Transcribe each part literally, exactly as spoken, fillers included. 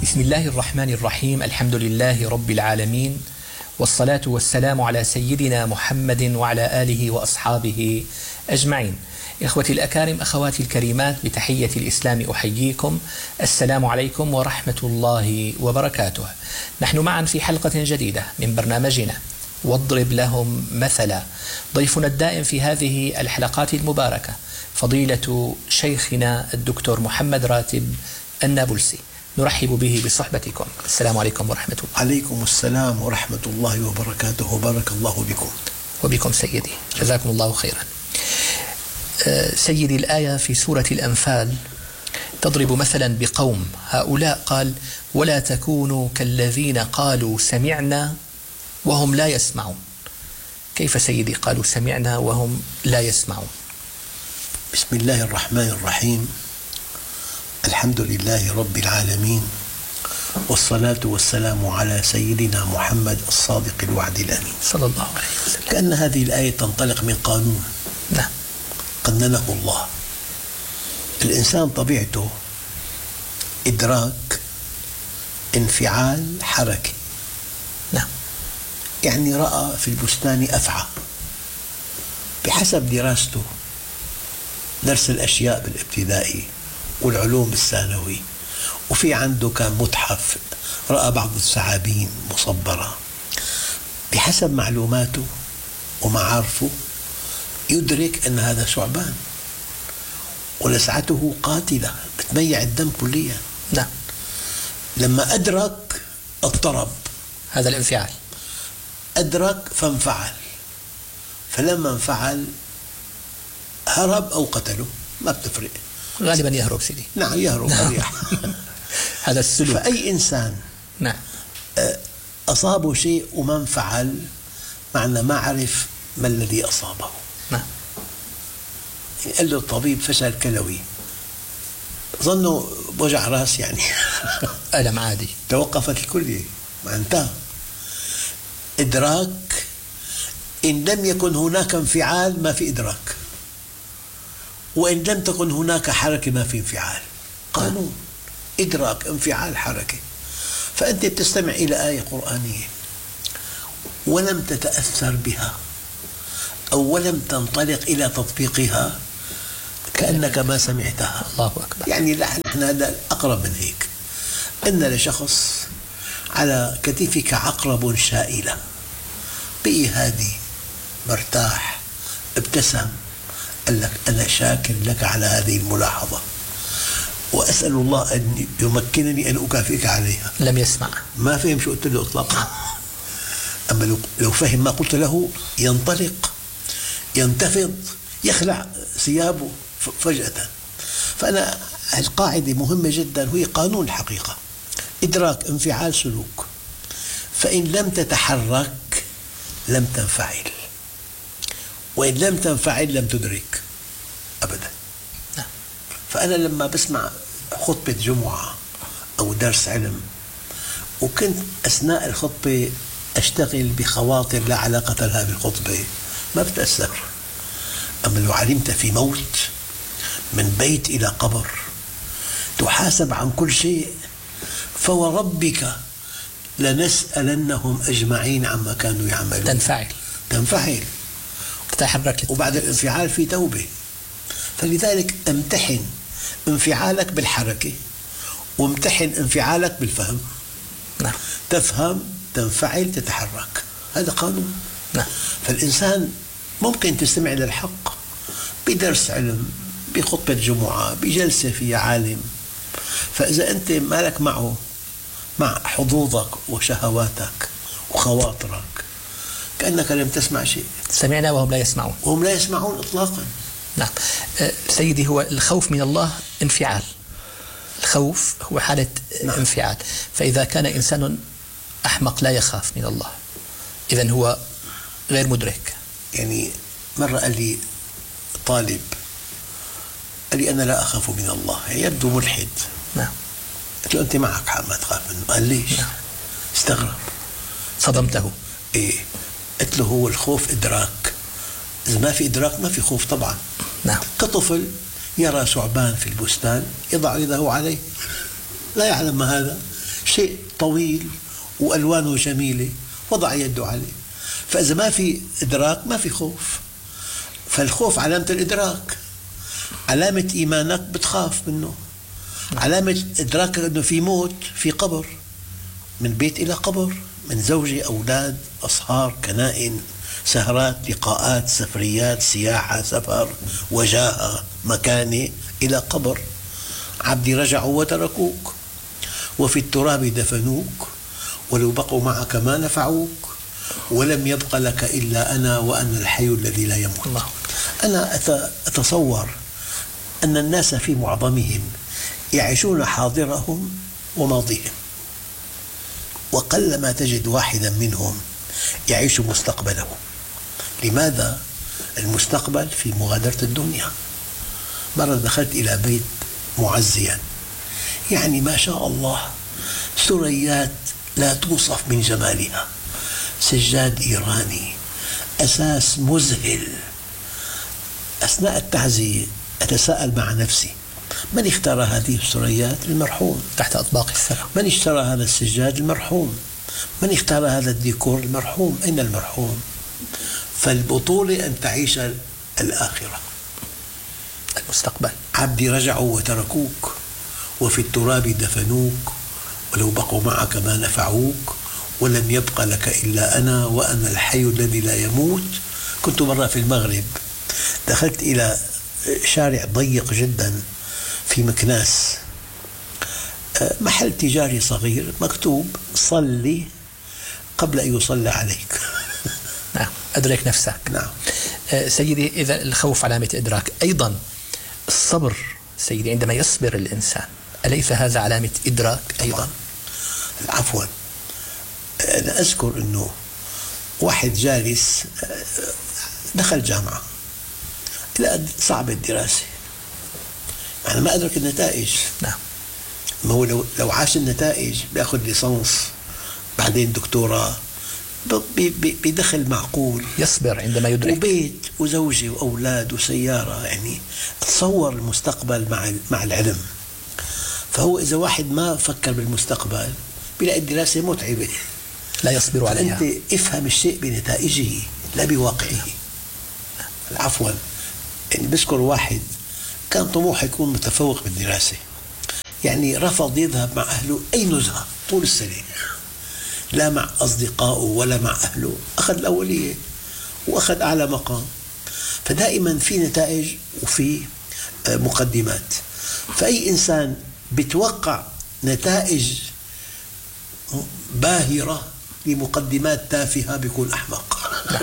بسم الله الرحمن الرحيم. الحمد لله رب العالمين، والصلاة والسلام على سيدنا محمد وعلى آله وأصحابه أجمعين. إخوتي الأكارم، أخواتي الكريمات، بتحية الإسلام أحييكم. السلام عليكم ورحمة الله وبركاته. نحن معا في حلقة جديدة من برنامجنا واضرب لهم مثلا. ضيفنا الدائم في هذه الحلقات المباركة فضيلة شيخنا الدكتور محمد راتب النابلسي، نرحب به بصحبتكم. السلام عليكم ورحمة الله. عليكم السلام ورحمة الله وبركاته، وبارك الله بكم. وبكم سيدي، جزاكم الله خيرا. سيدي، الآية في سورة الأنفال تضرب مثلا بقوم هؤلاء، قال: ولا تكونوا كالذين قالوا سمعنا وهم لا يسمعون. كيف سيدي قالوا سمعنا وهم لا يسمعون؟ بسم الله الرحمن الرحيم. الحمد لله رب العالمين، والصلاة والسلام على سيدنا محمد الصادق الوعد الأمين صلى الله عليه وسلم. كأن هذه الآية تنطلق من قانون نعم قننه الله. الإنسان طبيعته إدراك، انفعال، حركة. نعم يعني رأى في البستان أفعى، بحسب دراسته، درس الأشياء بالابتدائي والعلوم الثانوي، وفي عنده كان متحف، رأى بعض الثعابين مصبرة، بحسب معلوماته ومعارفه يدرك أن هذا ثعبان، ولسعته قاتلة بتميع الدم كليا. نعم لما أدرك اضطرب، هذا الانفعال، أدرك فانفعل، فلما انفعل هرب أو قتله، ما بتفرق، غالبا يهرب سيدي. نعم يهرب أريح. هذا السلوك. فأي إنسان نعم أصابه شيء وما انفعل، معنى ما عرف ما الذي أصابه. نعم قال له الطبيب فشل كلوي، ظنوا وجع راس، يعني ألم عادي، توقفت الكلية، ما انتهى. إدراك، إن لم يكن هناك انفعال ما في إدراك، وإن لم تكن هناك حركة ما في انفعال. قانون إدراك، انفعال، حركة. فأنت بتستمع إلى آية قرآنية ولم تتأثر بها أو ولم تنطلق إلى تطبيقها، كأنك ما سمعتها. الله أكبر. يعني نحن هذا أقرب من هيك. أن لشخص على كتفك عقرب شائلة، بقي هادي مرتاح، ابتسم، قال لك: أنا شاكر لك على هذه الملاحظة، وأسأل الله أن يمكنني أن أكافئك عليها. لم يسمع، ما فهم شو قلت له إطلاقا. أما لو فهم ما قلت له ينطلق، ينتفض، يخلع ثيابه فجأة. فأنا القاعدة مهمة جدا، وهي قانون الحقيقة: إدراك، انفعال، سلوك. فإن لم تتحرك لم تنفعل، وإن لم تنفعل لم تدرك أبدا. فأنا لما بسمع خطبة جمعة أو درس علم، وكنت أثناء الخطبة أشتغل بخواطر لا علاقة لها بالخطبة، ما بتأثر. أما لو علمت في موت من بيت إلى قبر، تحاسب عن كل شيء، فوربك لنسألنهم أجمعين عما كانوا يعملون. تنفعل تنفعل تتحرك، وبعد الانفعال في توبة. فلذلك امتحن انفعالك بالحركة، وامتحن انفعالك بالفهم. نعم تفهم، تنفعل، تتحرك، هذا قانون. نعم. فالإنسان ممكن تستمع للحق بدرس علم، بخطبة جمعة، بجلسة فيها عالم، فإذا أنت مالك معه، مع حظوظك وشهواتك وخواطرك، كأنك لم تسمع شيء. سمعنا وهم لا يسمعون. وهم لا يسمعون إطلاقا. نعم سيدي، هو الخوف من الله انفعال، الخوف هو حالة نعم. انفعال. فإذا كان إنسان أحمق لا يخاف من الله، إذن هو غير مدرك. يعني مرة قال لي طالب، قال لي: أنا لا أخاف من الله. يبدو ملحد. نعم. قلت له: أنت معك حق ما تخاف منه. قال: ليش؟ نعم. استغرب. صدمته. إيه. قلت له: هو الخوف إدراك، إذا ما في إدراك ما في خوف طبعا. نعم. كطفل يرى ثعبان في البستان يضع يده عليه، لا يعلم ما هذا، شيء طويل وألوانه جميلة وضع يده عليه. فإذا ما في إدراك ما في خوف. فالخوف علامة الإدراك. علامة إيمانك بتخاف منه. علامة إدراكك أنه في موت، في قبر، من بيت إلى قبر، من زوجة، أولاد، أصهار، كنائن، سهرات، لقاءات، سفريات، سياحة، سفر، وجاهة، مكانة، إلى قبر. عبدي رجعوا وتركوك، وفي التراب دفنوك، ولو بقوا معك ما نفعوك، ولم يبق لك إلا أنا وأنا الحي الذي لا يموت. الله. أنا أتصور أن الناس في معظمهم يعيشون حاضرهم وماضيهم، وقلما تجد واحدا منهم يعيش مستقبله. لماذا؟ المستقبل في مغادرة الدنيا. مرة دخلت إلى بيت معزيا، يعني ما شاء الله، ثريات لا توصف من جمالها، سجاد إيراني، أساس مذهل. أثناء التعزية أتساءل مع نفسي: من اختار هذه الثريات؟ المرحوم. تحت أطباق الثرى. من اشترى هذا السجاد؟ المرحوم. من اختار هذا الديكور؟ المرحوم. أين المرحوم؟ فالبطولة أن تعيش الآخرة، المستقبل. عبدي رجعوا وتركوك، وفي التراب دفنوك، ولو بقوا معك ما نفعوك، ولم يبق لك إلا أنا وأنا الحي الذي لا يموت. كنت مرة في المغرب، دخلت إلى شارع ضيق جدا في مكناس، محل تجاري صغير مكتوب: صلي قبل أن يصلى عليك. نعم، أدرك نفسك. نعم. سيدي، إذا الخوف علامة إدراك، أيضا الصبر سيدي، عندما يصبر الإنسان أليس هذا علامة إدراك أيضا؟ عفوا، أنا أذكر أنه واحد جالس دخل جامعة، لا صعب الدراسة، أنا ما أدرك النتائج. نعم. ما هو لو لو عاش النتائج بياخذ ليسانس، بعدين دكتوراه، بدخل معقول، يصبر عندما يدرك، وبيت وزوجة وأولاد وسيارة. يعني تصور المستقبل مع مع العلم. فهو إذا واحد ما فكر بالمستقبل بيلاقي الدراسة متعبة، لا يصبر عليها. أنت افهم الشيء بنتائجه لا بواقعه. عفوا، يعني بذكر واحد كان طموحه يكون متفوق بالدراسة، يعني رفض يذهب مع أهله أي نزهة طول السنة، لا مع أصدقائه ولا مع أهله، أخذ الأولية وأخذ أعلى مقام. فدائما في نتائج وفي مقدمات. فأي إنسان بيتوقع نتائج باهرة لمقدمات تافهة بيكون أحمق.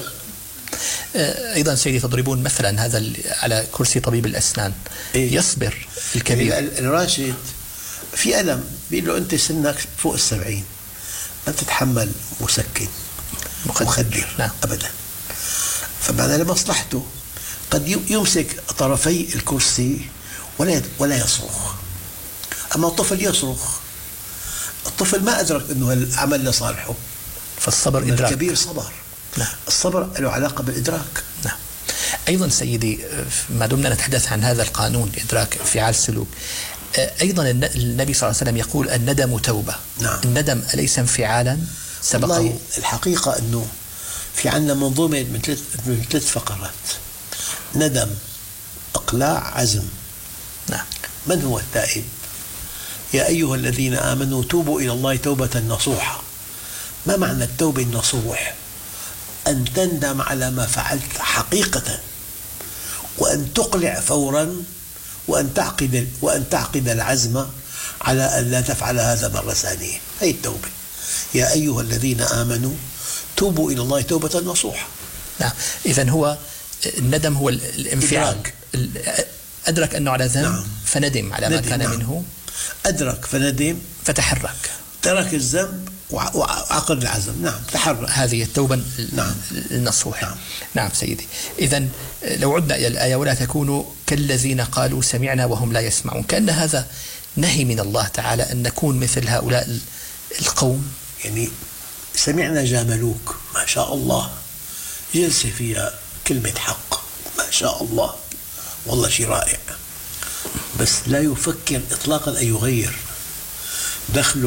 أيضا سيدي، تضربون مثلا هذا على كرسي طبيب الأسنان، إيه؟ يصبر الكبير. الراشد في ألم، بيقول له أنت سنك فوق السبعين ما تتحمل مسكن مخدر. نعم. أبدا. فمعنى لمصلحته قد يمسك طرفي الكرسي ولا ولا يصرخ. أما الطفل يصرخ. الطفل ما أدرك أنه العمل لصالحه، فالصبر إدراك. الكبير صبر. نعم. الصبر له علاقة بالإدراك. نعم. أيضا سيدي، ما دمنا نتحدث عن هذا القانون إدراك انفعال سلوك، أيضا النبي صلى الله عليه وسلم يقول: الندم توبة. نعم. الندم أليس انفعالا سبقه؟ والله الحقيقة أنه في عندنا منظومة من ثلاث من ثلاث فقرات: ندم، إقلاع، عزم. نعم. من هو التائب؟ يا أيها الذين آمنوا توبوا إلى الله توبة نصوحة. ما معنى التوبة النصوح؟ أن تندم على ما فعلت حقيقة، وأن تقلع فورا، وأن تعقد وأن تعقد العزم على أن لا تفعل هذا مرة ثانية. هي التوبة. يا أيها الذين آمنوا توبوا إلى الله توبة نصوحة. نعم. إذن هو الندم هو الانفعال، أدرك أنه على ذنب. نعم. فندم على ما كان. نعم. منه. أدرك فندم فتحرك، ترك الذنب وعقد العزم. نعم، تحرك. هذه التوبة. نعم. النصوح. نعم. نعم سيدي. إذن لو عدنا إلى الآية: ولا تكونوا كالذين قالوا سمعنا وهم لا يسمعون، كأن هذا نهي من الله تعالى أن نكون مثل هؤلاء القوم. يعني سمعنا جاملوك، ما شاء الله، جلسة فيها كلمة حق، ما شاء الله، والله شيء رائع، بس لا يفكر إطلاقا أن يغير. دخلوا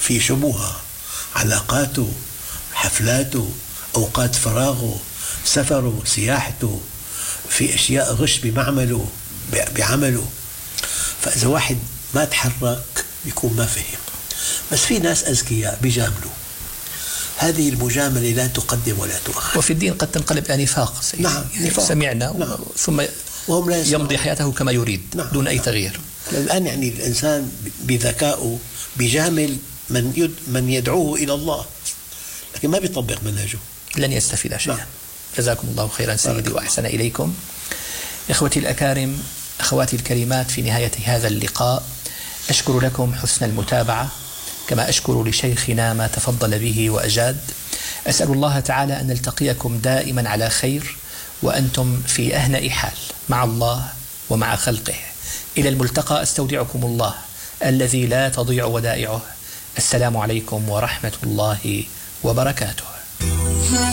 في شبهة، علاقاته، حفلاته، أوقات فراغه، سفره، سياحته، في أشياء غش بمعمله بعمله. فإذا واحد ما تحرك يكون ما فهم. بس في ناس أذكياء بيجاملوا، هذه المجاملة لا تقدم ولا تؤخر. وفي الدين قد تنقلب إلى نفاق. نعم، يعني نفاق. سمعنا نعم. ثم وهم لا يمضي حياته كما يريد. نعم. دون أي نعم. تغيير. الآن يعني الإنسان بذكائه بيجامل من يد من يدعوه إلى الله، لكن ما بيطبق منهجه، لن يستفيد شيئا. نعم. جزاكم الله خيرا سيدي وأحسن إليكم. إخوتي الأكارم، أخواتي الكريمات، في نهاية هذا اللقاء أشكر لكم حسن المتابعة، كما أشكر لشيخنا ما تفضل به وأجاد. أسأل الله تعالى أن نلتقيكم دائما على خير وأنتم في أهنأ حال مع الله ومع خلقه. إلى الملتقى، أستودعكم الله الذي لا تضيع ودائعه. السلام عليكم ورحمة الله وبركاته.